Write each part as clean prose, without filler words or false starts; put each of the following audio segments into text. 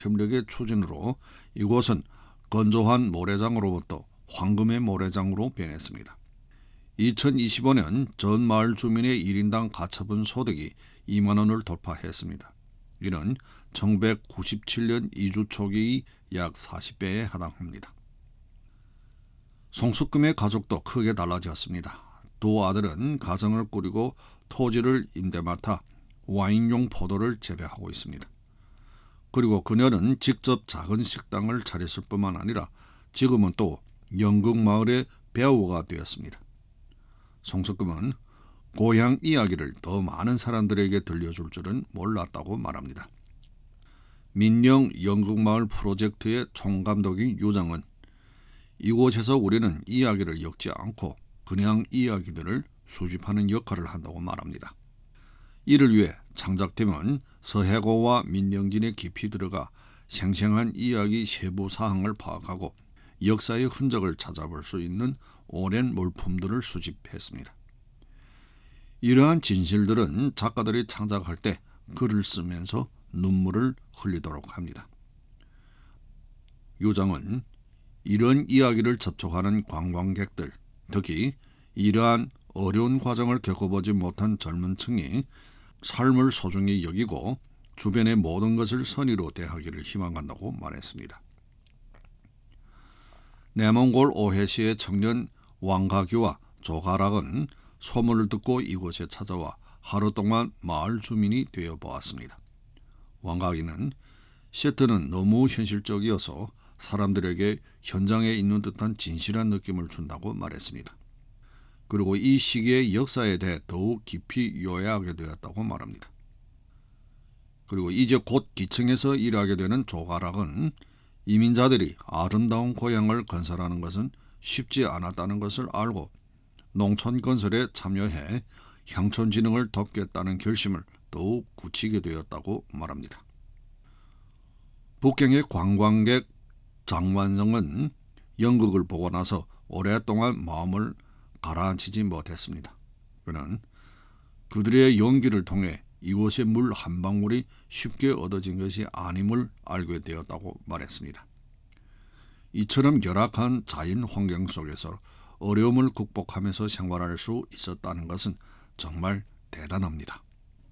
협력의 추진으로 이곳은 건조한 모래장으로부터 황금의 모래장으로 변했습니다. 2025년 전 마을 주민의 1인당 가처분 소득이 2만 원을 돌파했습니다. 이는 1997년 이주 초기의 약 40배에 해당합니다. 송숙금의 가족도 크게 달라졌습니다. 두 아들은 가정을 꾸리고 토지를 임대 맡아 와인용 포도를 재배하고 있습니다. 그리고 그녀는 직접 작은 식당을 차렸을 뿐만 아니라 지금은 또 연극마을의 배우가 되었습니다. 송숙금은 고향 이야기를 더 많은 사람들에게 들려줄 줄은 몰랐다고 말합니다. 민영 연극마을 프로젝트의 총감독인 유정은 이곳에서 우리는 이야기를 엮지 않고 그냥 이야기들을 수집하는 역할을 한다고 말합니다. 이를 위해 창작팀은 서해고와 민영진에 깊이 들어가 생생한 이야기 세부 사항을 파악하고 역사의 흔적을 찾아볼 수 있는 오랜 물품들을 수집했습니다. 이러한 진실들은 작가들이 창작할 때 글을 쓰면서 눈물을 흘리도록 합니다. 유정은 이런 이야기를 접촉하는 관광객들, 특히 이러한 어려운 과정을 겪어보지 못한 젊은 층이 삶을 소중히 여기고 주변의 모든 것을 선의로 대하기를 희망한다고 말했습니다. 내몽골 오해시의 청년 왕가규와 조가락은 소문을 듣고 이곳에 찾아와 하루 동안 마을 주민이 되어보았습니다. 왕가기는 세트는 너무 현실적이어서 사람들에게 현장에 있는 듯한 진실한 느낌을 준다고 말했습니다. 그리고 이 시기의 역사에 대해 더욱 깊이 요해하게 되었다고 말합니다. 그리고 이제 곧 기층에서 일하게 되는 조가락은 이민자들이 아름다운 고향을 건설하는 것은 쉽지 않았다는 것을 알고 농촌 건설에 참여해 향촌 진흥을 돕겠다는 결심을 더욱 굳히게 되었다고 말합니다. 북경의 관광객 장완성은 연극을 보고 나서 오랫동안 마음을 가라앉히지 못했습니다. 그는 그들의 연기를 통해 이곳의 물 한 방울이 쉽게 얻어진 것이 아님을 알게 되었다고 말했습니다. 이처럼 열악한 자연 환경 속에서 어려움을 극복하면서 생활할 수 있었다는 것은 정말 대단합니다.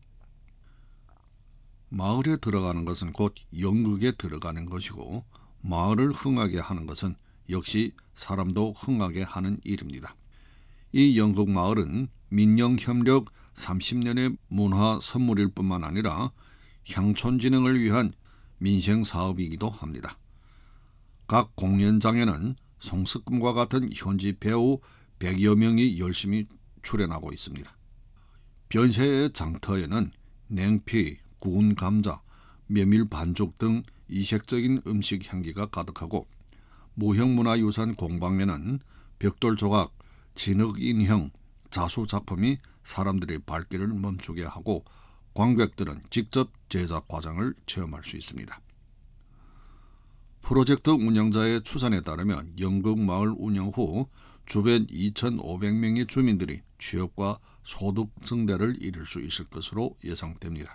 마을에 들어가는 것은 곧 연극에 들어가는 것이고 마을을 흥하게 하는 것은 역시 사람도 흥하게 하는 일입니다. 이 연극마을은 민영협력 30년의 문화 선물일 뿐만 아니라 향촌 진흥을 위한 민생사업이기도 합니다. 각 공연장에는 송숙금과 같은 현지 배우 100여 명이 열심히 출연하고 있습니다. 변새의 장터에는 냉피, 구운 감자, 메밀 반죽 등 이색적인 음식 향기가 가득하고 무형문화유산 공방에는 벽돌 조각, 진흙 인형, 자수 작품이 사람들의 발길을 멈추게 하고 관객들은 직접 제작 과정을 체험할 수 있습니다. 프로젝트 운영자의 추산에 따르면 연극마을 운영 후 주변 2,500명의 주민들이 취업과 소득 증대를 이룰 수 있을 것으로 예상됩니다.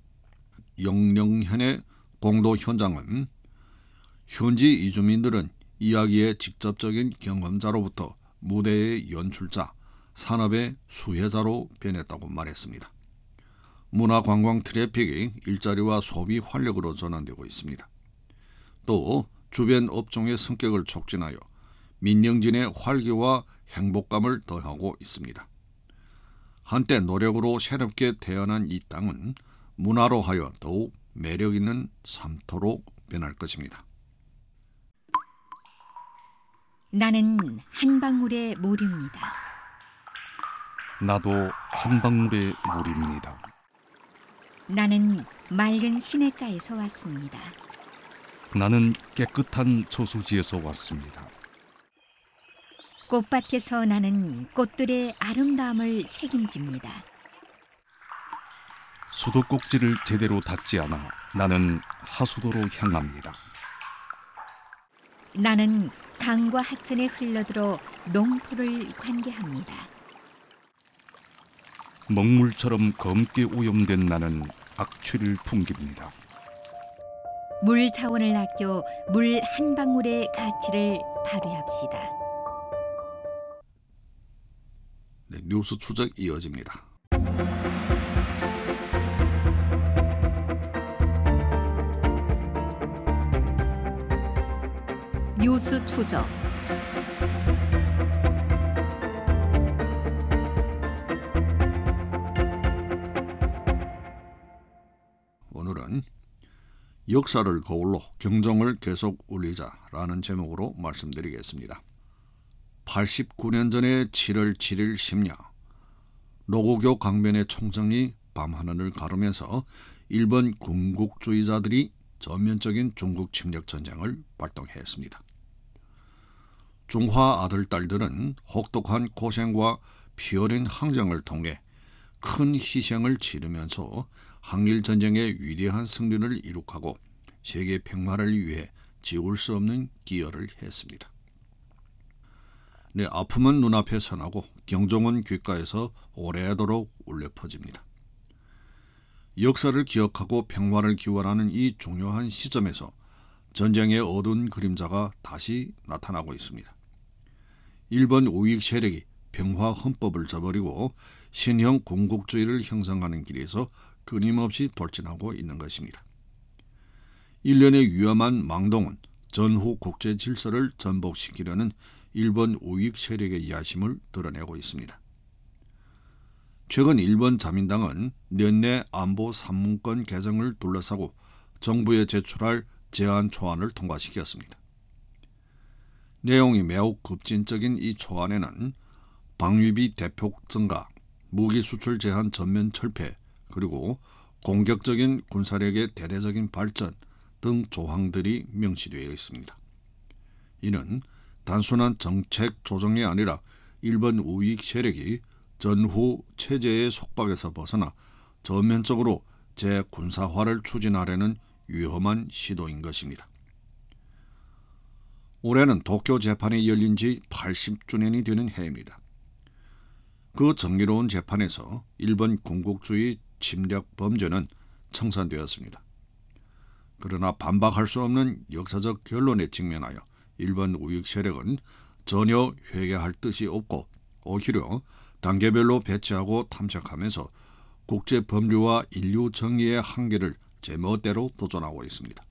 영령현의 공도 현장은 현지 이주민들은 이야기의 직접적인 경험자로부터 무대의 연출자, 산업의 수혜자로 변했다고 말했습니다. 문화관광 트래픽이 일자리와 소비 활력으로 전환되고 있습니다. 또 주변 업종의 성격을 촉진하여 민영진의 활기와 행복감을 더하고 있습니다. 한때 노력으로 새롭게 태어난 이 땅은 문화로 하여 더욱 매력 있는 삼토로 변할 것입니다. 나는 한 방울의 물입니다. 나도 한 방울의 물입니다. 나는 맑은 시냇가에서 왔습니다. 나는 깨끗한 저수지에서 왔습니다. 꽃밭에서 나는 꽃들의 아름다움을 책임집니다. 수도꼭지를 제대로 닫지 않아 나는 하수도로 향합니다. 나는 강과 하천에 흘러들어 농토를 관계합니다. 먹물처럼 검게 오염된 나는 악취를 풍깁니다. 물 자원을 아껴 물 한 방울의 가치를 발휘합시다. 네, 뉴스 추적 이어집니다. 뉴스 추적. 오늘은 역사를 거울로 경종을 계속 울리자라는 제목으로 말씀드리겠습니다. 89년 전의 7월 7일 심야, 노고교 강변의 총정이 밤하늘을 가르면서 일본 군국주의자들이 전면적인 중국 침략 전쟁을 발동했습니다. 중화 아들 딸들은 혹독한 고생과 피 어린 항쟁을 통해 큰 희생을 치르면서 항일 전쟁의 위대한 승리를 이룩하고 세계 평화를 위해 지울 수 없는 기여를 했습니다. 내 아픔은 눈앞에 선하고 경종은 귓가에서 오래도록 울려 퍼집니다. 역사를 기억하고 평화를 기원하는 이 중요한 시점에서 전쟁의 어두운 그림자가 다시 나타나고 있습니다. 일본 우익 세력이 평화 헌법을 저버리고 신형 군국주의를 형성하는 길에서 끊임없이 돌진하고 있는 것입니다. 일련의 위험한 망동은 전후 국제 질서를 전복시키려는 일본 우익 세력의 야심을 드러내고 있습니다. 최근 일본 자민당은年내 안보 3문건 개정을 둘러싸고 정부에 제출할 제안 초안을 통과시켰습니다. 내용이 매우 급진적인 이 초안에는 방위비 대폭 증가, 무기 수출 제한 전면 철폐, 그리고 공격적인 군사력의 대대적인 발전 등 조항들이 명시되어 있습니다. 이는 단순한 정책 조정이 아니라 일본 우익 세력이 전후 체제의 속박에서 벗어나 전면적으로 재군사화를 추진하려는 위험한 시도인 것입니다. 올해는 도쿄 재판이 열린 지 80주년이 되는 해입니다. 그 정의로운 재판에서 일본 군국주의 침략 범죄는 청산되었습니다. 그러나 반박할 수 없는 역사적 결론에 직면하여 일본 우익 세력은 전혀 회개할 뜻이 없고 오히려 단계별로 배치하고 탐색하면서 국제 법률과 인류 정의의 한계를 제멋대로 도전하고 있습니다.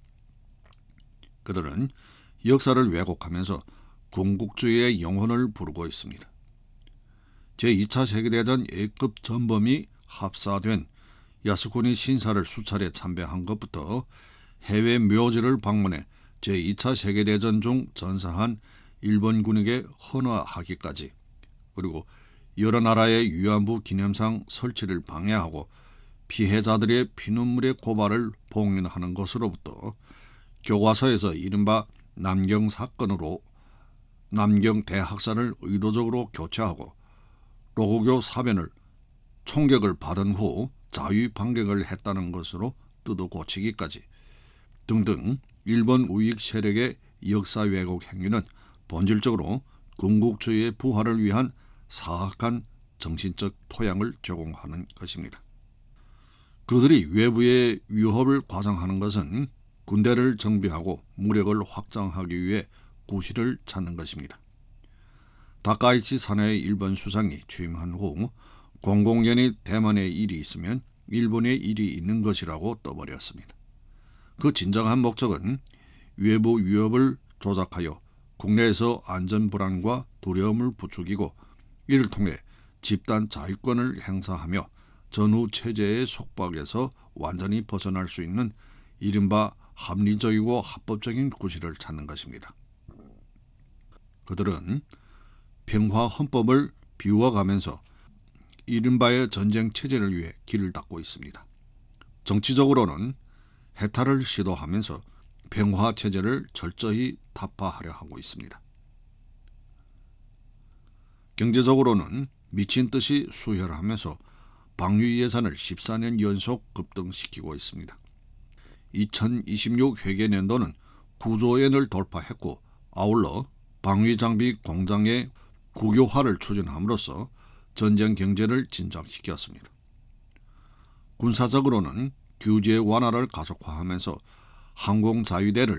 그들은 역사를 왜곡하면서 군국주의의 영혼을 부르고 있습니다. 제2차 세계대전 A급 전범이 합사된 야스쿠니 신사를 수차례 참배한 것부터 해외 묘지를 방문해 제2차 세계대전 중 전사한 일본군에게 헌화하기까지, 그리고 여러 나라의 위안부 기념상 설치를 방해하고 피해자들의 피눈물의 고발을 봉인하는 것으로부터 교과서에서 이른바 남경 사건으로 남경 대학살을 의도적으로 교체하고 로고교 사변을 총격을 받은 후 자위 반격을 했다는 것으로 뜯어 고치기까지 등등 일본 우익 세력의 역사 왜곡 행위는 본질적으로 군국주의의 부활을 위한 사악한 정신적 토양을 제공하는 것입니다. 그들이 외부의 위협을 과장하는 것은 군대를 정비하고 무력을 확장하기 위해 구실을 찾는 것입니다. 다카이치 사나의 일본 수상이 취임한 후 공공연히 대만에 일이 있으면 일본에 일이 있는 것이라고 떠버렸습니다. 그 진정한 목적은 외부 위협을 조작하여 국내에서 안전 불안과 두려움을 부추기고 이를 통해 집단 자위권을 행사하며 전후 체제의 속박에서 완전히 벗어날 수 있는 이른바 합리적이고 합법적인 구실을 찾는 것입니다. 그들은 평화 헌법을 비워가면서 이른바의 전쟁 체제를 위해 길을 닦고 있습니다. 정치적으로는 해탈을 시도하면서 평화 체제를 철저히 타파하려 하고 있습니다. 경제적으로는 미친 듯이 수혈하면서 방위 예산을 14년 연속 급등시키고 있습니다. 2026 회계년도는 9조 엔을 돌파했고 아울러 방위 장비 공장의 국유화를 추진함으로써 전쟁 경제를 진작시켰습니다. 군사적으로는 규제 완화를 가속화하면서 항공자위대를